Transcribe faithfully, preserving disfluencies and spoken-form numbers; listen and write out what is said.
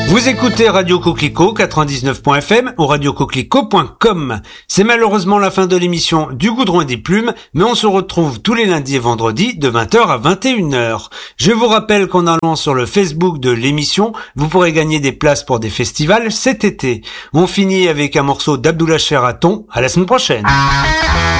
Vous écoutez Radio Coquelicot quatre-vingt-dix-neuf point f m ou radio coquelicot point com. C'est malheureusement la fin de l'émission du Goudron et des Plumes, mais on se retrouve tous les lundis et vendredis de vingt heures à vingt et une heures. Je vous rappelle qu'en allant sur le Facebook de l'émission, vous pourrez gagner des places pour des festivals cet été. On finit avec un morceau d'Abdullah Sheraton. À la semaine prochaine.